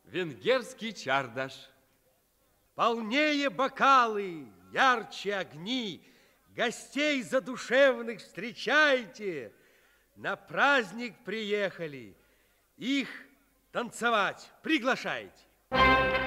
Венгерский чардаш. Полнее бокалы, ярче огни, гостей задушевных встречайте. На праздник приехали, их танцевать приглашайте.